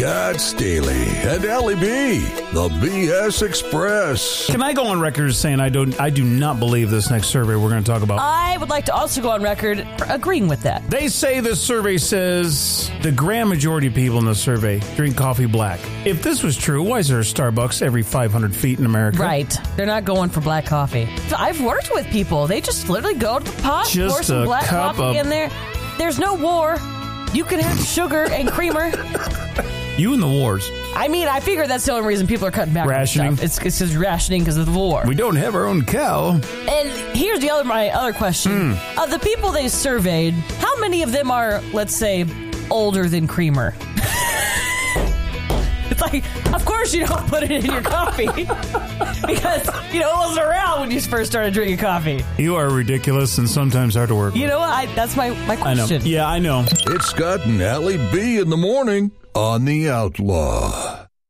Scott Staley and Allie B, the BS Express. Can I go on record as saying I do not believe this next survey we're going to talk about? I would like to also go on record for agreeing with that. They say this survey says the grand majority of people in the survey drink coffee black. If this was true, why is there a Starbucks every 500 feet in America? Right. They're not going for black coffee. So I've worked with people. They just literally go to the pot, Just pour some a black cup coffee of- in there. There's no war. You can have sugar and creamer. You and the wars. I mean, I figure that's the only reason people are cutting back Rationing. on stuff. It's just rationing because of the war. We don't have our own cow. And here's my other question. Of the people they surveyed, how many of them are, let's say, older than creamer? It's like, of course you don't put it in your coffee. Because, it wasn't around when you first started drinking coffee. You are ridiculous and sometimes hard to work with. You know what? That's my question. I know. Yeah, I know. It's Scott and Allie B in the morning on The Outlaw.